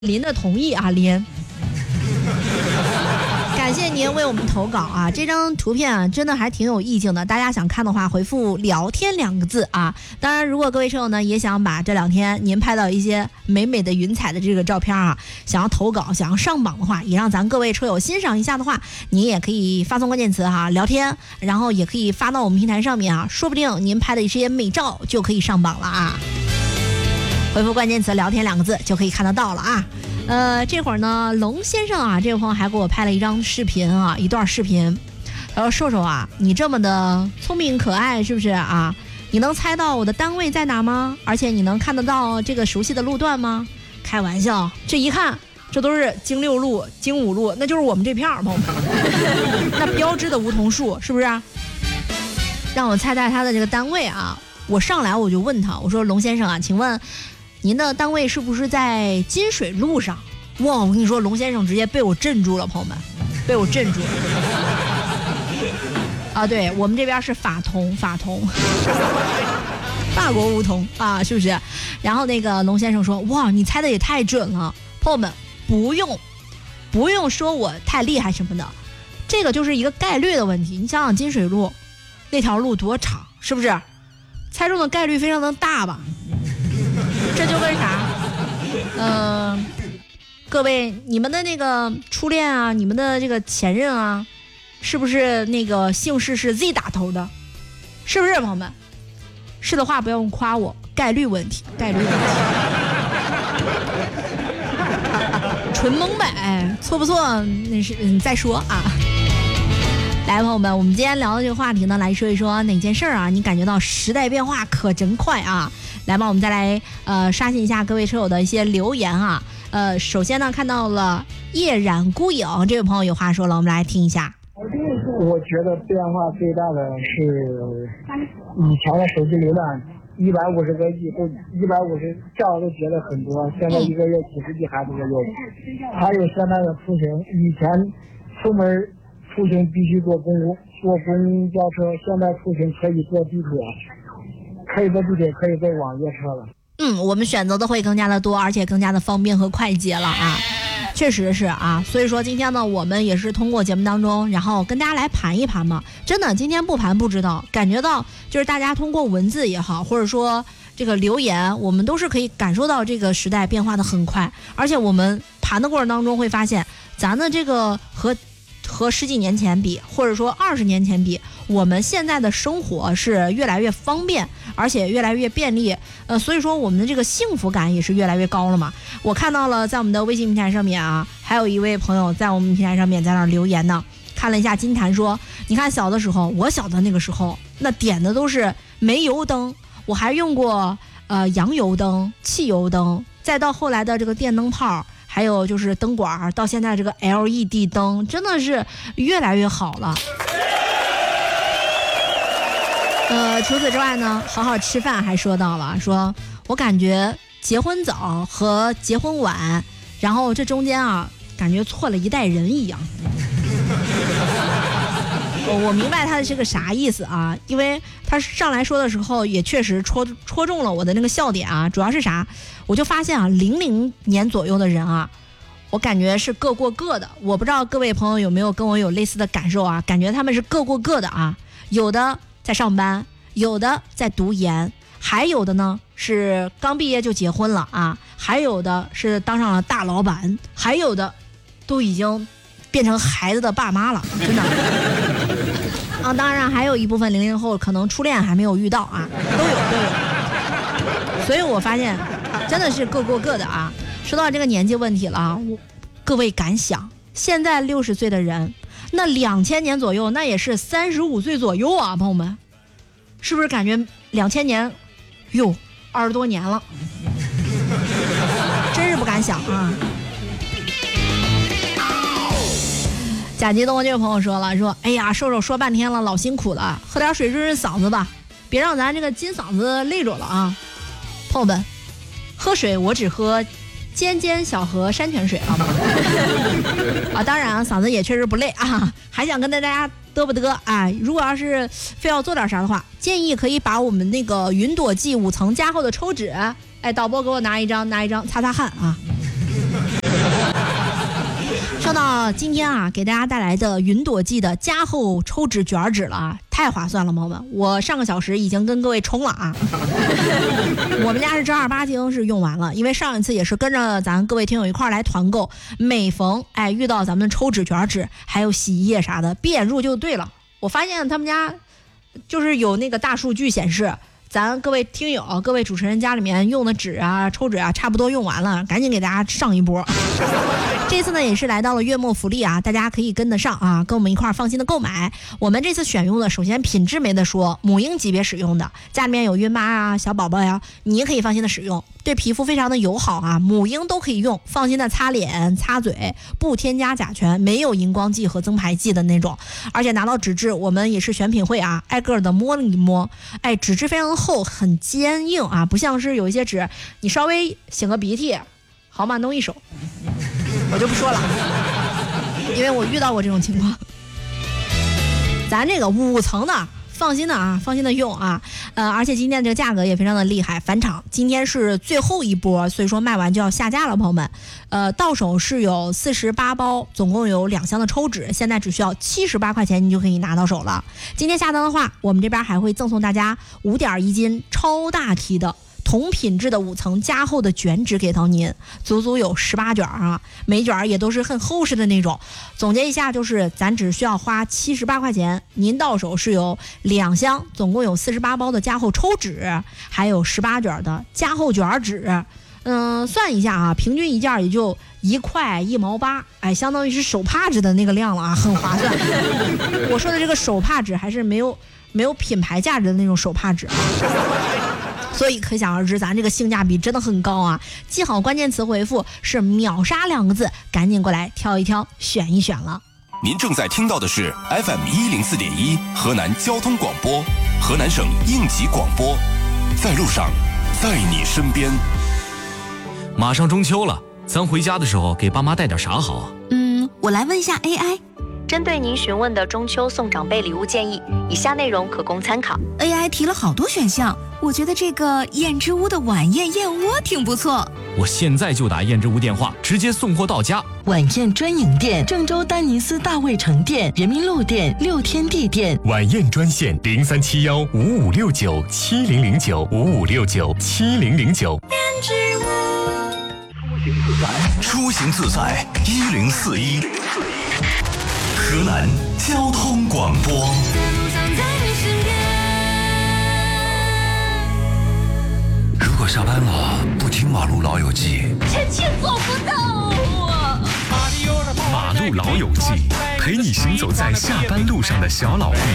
林的同意啊，林。感谢您为我们投稿啊！这张图片啊，真的还挺有意境的。大家想看的话，回复"聊天"2个字啊。当然，如果各位车友呢也想把这2天您拍到一些美美的云彩的这个照片啊，想要投稿、想要上榜的话，也让咱各位车友欣赏一下的话，您也可以发送关键词哈"聊天"，然后也可以发到我们平台上面啊，说不定您拍的一些美照就可以上榜了啊。回复关键词"聊天"2个字就可以看得到了啊。这会儿呢，龙先生啊，这位朋友还给我拍了一张视频啊，一段视频。他说："瘦瘦啊，你这么的聪明可爱，是不是啊？你能猜到我的单位在哪吗？而且你能看得到这个熟悉的路段吗？"开玩笑，这一看，这都是京6路、京5路，那就是我们这片儿，朋友们，那标志的梧桐树，是不是？让我猜猜他的这个单位啊。我上来我就问他，我说："龙先生啊，请问您的单位是不是在金水路上？"哇，我跟你说，龙先生直接被我镇住了，朋友们，被我镇住了。啊，对，我们这边是法桐，法国梧桐啊，是不是？然后那个龙先生说："哇，你猜的也太准了，朋友们，不用说我太厉害什么的，这个就是一个概率的问题。你想想金水路那条路多长，是不是？猜中的概率非常的大吧？这就跟啥？各位，你们的那个初恋啊，你们的这个前任啊，是不是那个姓氏是 Z 打头的？是不是，朋友们？是的话不用夸我，概率问题，纯蒙呗，错不错？那是再说啊。来，朋友们，我们今天聊的这个话题呢，来说一说哪件事儿啊？你感觉到时代变化可真快啊！来吧，我们再来刷新一下各位车友的一些留言啊。首先呢，看到了夜染孤影这位朋友有话说了，我们来听一下。 我觉得变化最大的是以前的手机流量150个亿都150兆都觉得很多，现在一个月几十 G 还不够用。还有现在的出行，以前出门出行必须坐公交车，现在出行可以坐地铁，可以坐网约车了。 我们选择的会更加的多，而且更加的方便和快捷了啊，确实是啊。所以说今天呢，我们也是通过节目当中，然后跟大家来盘一盘嘛。真的，今天不盘不知道，感觉到就是大家通过文字也好，或者说这个留言，我们都是可以感受到这个时代变化的很快，而且我们盘的过程当中会发现，咱的这个和10几年前比，或者说20年前比，我们现在的生活是越来越方便，而且越来越便利。所以说我们的这个幸福感也是越来越高了嘛。我看到了在我们的微信平台上面啊，还有一位朋友在我们平台上面在那儿留言呢。看了一下金坛说，你看小的时候，我小的那个时候，那点的都是煤油灯，我还用过洋油灯、汽油灯，再到后来的这个电灯泡。还有就是灯管，到现在这个 LED 灯真的是越来越好了。除此之外呢，好好吃饭还说到了，说我感觉结婚早和结婚晚，然后这中间啊，感觉错了一代人一样。我明白他的是个啥意思啊，因为他上来说的时候也确实戳中了我的那个笑点啊。主要是啥，我就发现啊，00年左右的人啊，我感觉是各过各的。我不知道各位朋友有没有跟我有类似的感受啊？感觉他们是各过各的啊，有的在上班，有的在读研，还有的呢是刚毕业就结婚了啊，还有的是当上了大老板，还有的都已经变成孩子的爸妈了，真的。啊，当然还有一部分00后可能初恋还没有遇到啊，都有。所以我发现真的是各过各的啊。说到这个年纪问题了啊，各位敢想，现在60岁的人，那2000年左右，那也是35岁左右啊，朋友们，是不是感觉2000年，哟，20多年了，真是不敢想啊。贾吉东这位朋友说了，说哎呀，瘦瘦说半天了，老辛苦了，喝点水润润嗓子吧，别让咱这个金嗓子累着了啊。朋友们，喝水我只喝尖小河山泉水啊。啊，当然啊，嗓子也确实不累啊，还想跟大家嘚不嘚啊？如果要是非要做点啥的话，建议可以把我们那个云朵记5层加厚的抽纸，哎，导播给我拿一张擦汗啊。 说到今天啊，给大家带来的云朵记的加厚抽纸卷纸了啊，太划算了，朋友们！我上个小时已经跟各位充了啊，我们家是正儿八经是用完了，因为上一次也是跟着咱各位听友一块来团购，每逢遇到咱们抽纸卷纸还有洗衣液啥的，闭眼入就对了。我发现他们家就是有那个大数据显示，咱各位听友、各位主持人家里面用的纸啊、抽纸啊，差不多用完了，赶紧给大家上一波。这次呢也是来到了月末福利啊，大家可以跟得上啊，跟我们一块儿放心的购买。我们这次选用的，首先品质没得说，母婴级别使用的，家里面有孕妈啊、小宝宝呀，你也可以放心的使用，对皮肤非常的友好啊，母婴都可以用，放心的擦脸、擦嘴，不添加甲醛，没有荧光剂和增排剂的那种。而且拿到纸质，我们也是选品会啊，挨个的摸了一摸，纸质非常厚，很坚硬啊，不像是有一些纸，你稍微擤个鼻涕，好嘛，弄一手。我就不说了，因为我遇到过这种情况。咱这个5层的，放心的啊，放心的用啊。而且今天这个价格也非常的厉害，返场今天是最后一波，所以说卖完就要下架了，朋友们。到手是有48包，总共有2箱的抽纸，现在只需要78块钱，你就可以拿到手了。今天下单的话，我们这边还会赠送大家5.1斤超大提的同品质的5层加厚的卷纸给到您，足足有18卷啊，每卷也都是很厚实的那种。总结一下，就是咱只需要花78块钱，您到手是有2箱，总共有48包的加厚抽纸，还有18卷的加厚卷纸。算一下啊，平均一件也就1块1毛8，相当于是手帕纸的那个量了啊，很划算。我说的这个手帕纸还是没有品牌价值的那种手帕纸。所以可想而知，咱这个性价比真的很高啊！记好关键词回复是秒杀2个字，赶紧过来挑一挑，选一选了。 您正在听到的是 FM104.1 河南交通广播，河南省应急广播，在路上，在你身边。 马上中秋了，咱回家的时候给爸妈带点啥好啊？ 我来问一下 AI。 针对您询问的中秋送长辈礼物建议，以下内容可供参考。 AI 提了好多选项，我觉得这个燕之屋的晚宴燕窝挺不错。 我现在就打燕之屋电话，直接送货到家。 晚宴专营店：郑州丹尼斯大卫城店、人民路店、6天地店。 晚宴专线：037155697009，55697009。 出行自在1041，河南交通广播。 如果下班了不听马路老友记， 臣妾做不到啊！ 马路老友记，陪你行走在下班路上的小老弟。